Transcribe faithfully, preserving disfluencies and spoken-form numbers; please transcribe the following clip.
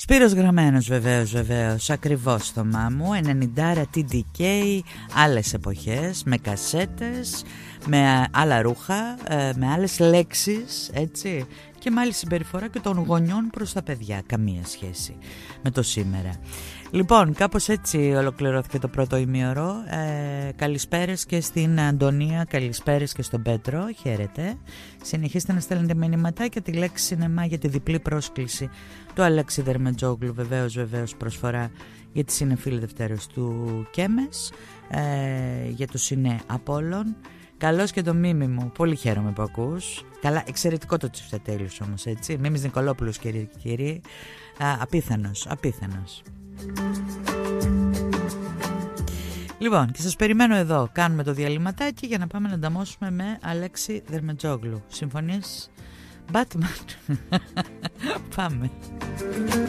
Σπύρος Γραμμένος, βεβαίως, βεβαίως, ακριβώς το μάμου. ενενήντα τι ντι κέι, άλλες εποχές, με κασέτες, με άλλα ρούχα, με άλλες λέξεις, έτσι, και με άλλη συμπεριφορά και των γονιών προς τα παιδιά. Καμία σχέση με το σήμερα. Λοιπόν, κάπως έτσι ολοκληρώθηκε το πρώτο ημίωρο. Ε, καλησπέρες και στην Αντωνία, καλησπέρες και στον Πέτρο. Χαίρετε. Συνεχίστε να στέλνετε μηνύματάκια τη λέξη σινεμά για τη διπλή πρόσκληση του Αλέξη Δερμετζόγλου. Βεβαίως, βεβαίως προσφορά για τη συνεφίλη Δευτέρος του Κέμες, ε, για το Σινέ Απόλλων. Καλώς και το Μίμη μου, πολύ χαίρομαι που ακούς. Καλά, εξαιρετικό το Τσιφτετέλους όμως, έτσι. Μίμης Νικολόπουλος, κύριε και κύριοι. Α, απίθανος, απίθανος. Λοιπόν, και σας περιμένω εδώ. Κάνουμε το διαλυματάκι για να πάμε να ανταμώσουμε με Αλέξη Δερμετζόγλου. Συμφωνείς? Batman. Πάμε.